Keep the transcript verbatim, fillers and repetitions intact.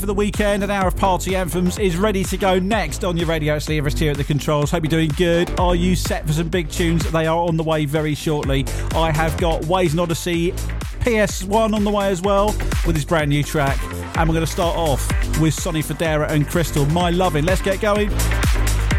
For the weekend, an hour of party anthems is ready to go next on your radio. It's Lee Everest here at the controls. Hope you're doing good. Are you set for some big tunes? They are on the way very shortly. I have got Ways and Odyssey P S one on the way as well with his brand new track. And we're going to start off with Sonny Fodera and Crystal, My Lovin'. Let's get going.